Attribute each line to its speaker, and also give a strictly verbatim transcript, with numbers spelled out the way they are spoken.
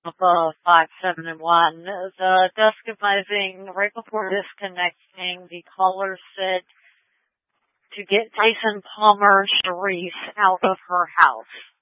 Speaker 1: above five seven and one. The dusk advising right before disconnecting, the caller said to get Tyson Palmer Sharice out of her house.